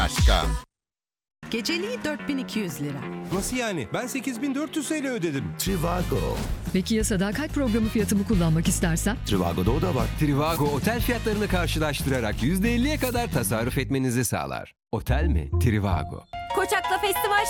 Başka. Geceliği 4200 lira. Nasıl yani? Ben 8400 TL ödedim. Trivago. Peki ya sadakat programı fiyatımı kullanmak istersem? Trivago'da o da var. Trivago otel fiyatlarını karşılaştırarak %50'ye kadar tasarruf etmenizi sağlar. Otel mi? Trivago. Koçak'ta festival